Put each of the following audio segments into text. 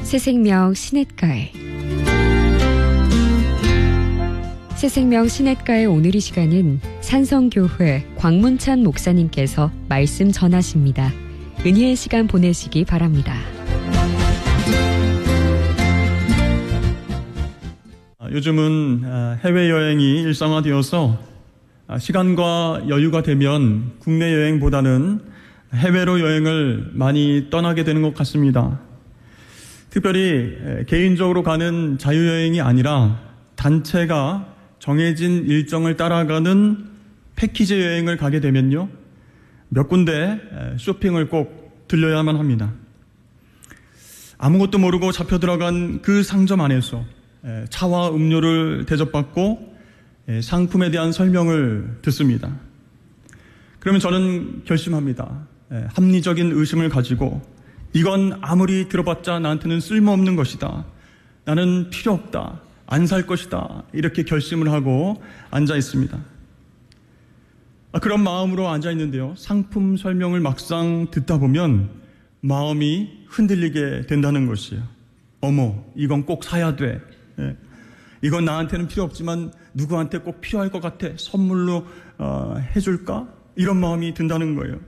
새생명 시냇가에. 새생명 시냇가의 오늘 이 시간은 산성교회 광문찬 목사님께서 말씀 전하십니다. 은혜의 시간 보내시기 바랍니다. 요즘은 해외여행이 일상화되어서 시간과 여유가 되면 국내 여행보다는 해외로 여행을 많이 떠나게 되는 것 같습니다. 특별히 개인적으로 가는 자유여행이 아니라 단체가 정해진 일정을 따라가는 패키지 여행을 가게 되면요, 몇 군데 쇼핑을 꼭 들려야만 합니다. 아무것도 모르고 잡혀 들어간 그 상점 안에서 차와 음료를 대접받고 상품에 대한 설명을 듣습니다. 그러면 저는 결심합니다. 합리적인 의심을 가지고 이건 아무리 들어봤자 나한테는 쓸모없는 것이다. 나는 필요 없다. 안 살 것이다. 이렇게 결심을 하고 앉아 있습니다. 그런 마음으로 앉아 있는데요, 상품 설명을 막상 듣다 보면 마음이 흔들리게 된다는 것이에요. 어머, 이건 꼭 사야 돼. 이건 나한테는 필요 없지만 누구한테 꼭 필요할 것 같아. 선물로 해줄까? 이런 마음이 든다는 거예요.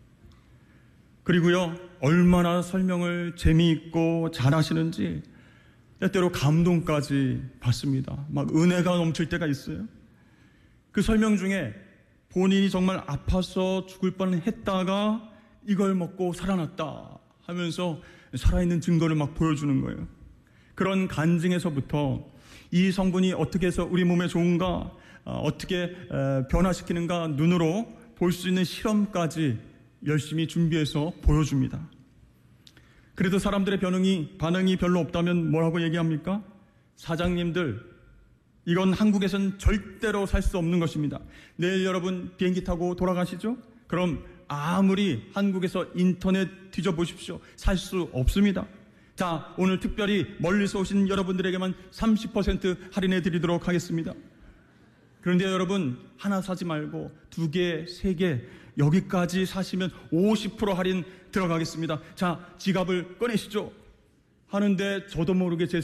그리고요, 얼마나 설명을 재미있고 잘하시는지 때때로 감동까지 받습니다. 막 은혜가 넘칠 때가 있어요. 그 설명 중에 본인이 정말 아파서 죽을 뻔했다가 이걸 먹고 살아났다 하면서 살아있는 증거를 막 보여주는 거예요. 그런 간증에서부터 이 성분이 어떻게 해서 우리 몸에 좋은가, 어떻게 변화시키는가 눈으로 볼 수 있는 실험까지 열심히 준비해서 보여줍니다. 그래도 사람들의 반응이 별로 없다면 뭐라고 얘기합니까? 사장님들, 이건 한국에선 절대로 살 수 없는 것입니다. 내일 여러분 비행기 타고 돌아가시죠? 그럼 아무리 한국에서 인터넷 뒤져보십시오. 살 수 없습니다. 자, 오늘 특별히 멀리서 오신 여러분들에게만 30% 할인해 드리도록 하겠습니다. 그런데 여러분, 하나 사지 말고 2개, 3개, 여기까지 사시면 50% 할인 들어가겠습니다. 자, 지갑을 꺼내시죠. 하는데 저도 모르게 제